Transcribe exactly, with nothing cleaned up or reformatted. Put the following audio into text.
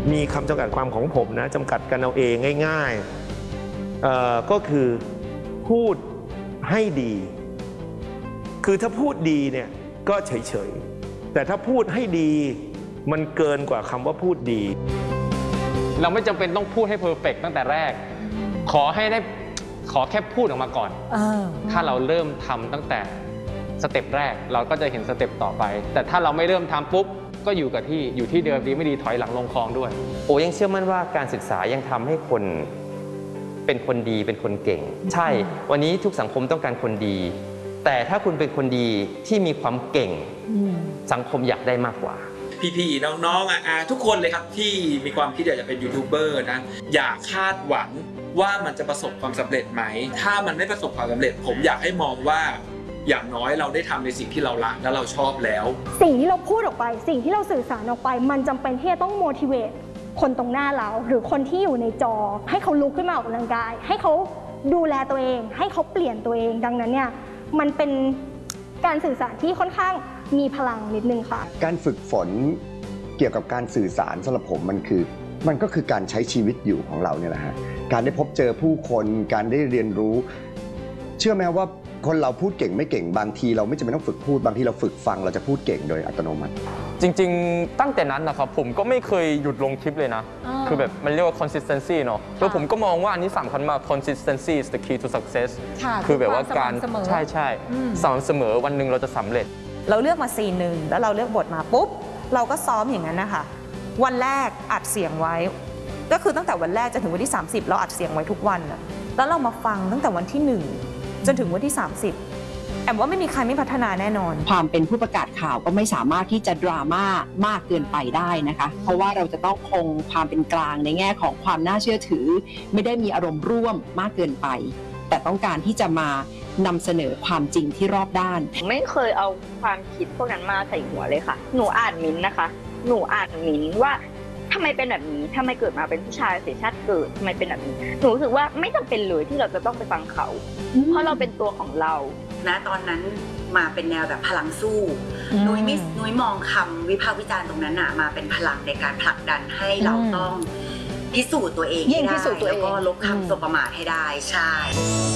มีคำจำกัดความของผมนะจำกัดกันเอาเองง่ายๆก็คือพูดให้ดีคือถ้าพูดดีเนี่ยก็เฉยๆแต่ถ้าพูดให้ดีมันเกินกว่าคำว่าพูดดีเราไม่จำเป็นต้องพูดให้เพอร์เฟกต์ตั้งแต่แรกขอให้ได้ขอแค่พูดออกมาก่อนถ้าเราเริ่มทำตั้งแต่สเต็ปแรกเราก็จะเห็นสเต็ปต่อไปแต่ถ้าเราไม่เริ่มทำปุ๊บก็อยู่กับที่อยู่ที่เดิมดีไม่ดีถอยหลังลงคลองด้วยโอ้ยังเชื่อมั่นว่าการศึกษายังทำให้คนเป็นคนดีเป็นคนเก่งใช่วันนี้ทุกสังคมต้องการคนดีแต่ถ้าคุณเป็นคนดีที่มีความเก่งสังคมอยากได้มากกว่าพี่ๆน้องๆอ่ะทุกคนเลยครับที่มีความคิดอยากจะเป็นยูทูบเบอร์นะอย่าคาดหวังว่ามันจะประสบความสำเร็จไหมถ้ามันไม่ประสบความสำเร็จผมอยากให้มองว่าอย่างน้อยเราได้ทำในสิ่งที่เรารักและเราชอบแล้วสิ่งที่เราพูดออกไปสิ่งที่เราสื่อสารออกไปมันจำเป็นที่จะต้อง motivate คนตรงหน้าเราหรือคนที่อยู่ในจอให้เขาลุกขึ้นมาออกกำลังกายให้เขาดูแลตัวเองให้เขาเปลี่ยนตัวเองดังนั้นเนี่ยมันเป็นการสื่อสารที่ค่อนข้างมีพลังนิดนึงค่ะการฝึกฝนเกี่ยวกับการสื่อสารสำหรับผมมันคือมันก็คือการใช้ชีวิตอยู่ของเราเนี่ยแหละฮะการได้พบเจอผู้คนการได้เรียนรู้เชื่อไหมว่าคนเราพูดเก่งไม่เก่งบางทีเราไม่จำเป็นต้องฝึกพูดบางทีเราฝึกฟังเราจะพูดเก่งโดยอัตโนมัติจริงๆตั้งแต่นั้นนะครับผมก็ไม่เคยหยุดลงคลิปเลยนะคือแบบมันเรียกว่า consistency เนาะแล้วผมก็มองว่าอันนี้สำคัญมาก consistency is the key to success คือแบบว่าการใช่ใช่สม่ำเสมอวันหนึ่งเราจะสำเร็จเราเลือกมาซีนหนึ่งแล้วเราเลือกบทมาปุ๊บเราก็ซ้อมอย่างนั้นนะคะวันแรกอัดเสียงไว้ก็คือตั้งแต่วันแรกจนถึงวันที่สามสิบเราอัดเสียงไว้ทุกวันแล้วเรามาฟังตั้งแต่วันที่หนึ่งจนถึงวันที่สามสิบแอมว่าไม่มีใครไม่พัฒนาแน่นอนความเป็นผู้ประกาศข่าวก็ไม่สามารถที่จะดราม่ามากเกินไปได้นะคะเพราะว่าเราจะต้องคงความเป็นกลางในแง่ของความน่าเชื่อถือไม่ได้มีอารมณ์ร่วมมากเกินไปแต่ต้องการที่จะมานำเสนอความจริงที่รอบด้านไม่เคยเอาความคิดพวกนั้นมาใส่หัวเลยค่ะหนูอ่านมิ้นนะคะหนูอ่านมิ้นว่าทำไมเป็นแบบนี้ทำไมเกิดมาเป็นผู้ชายเสียชาติเกิดทำไมเป็นแบบนี้หนูรู้สึกว่าไม่จำเป็นเลยที่เราจะต้องไปฟังเขาเพราะเราเป็นตัวของเราณตอนนั้นมาเป็นแนวแบบพลังสู้นุ้ยไม่นุ้ยมองคำวิพากษ์วิจารณ์ตรงนั้นน่ะมาเป็นพลังในการผลักดันให้เราต้องพิสูจน์ตัวเองให้ได้แล้วก็ลบคำสบประมาทให้ได้ใช่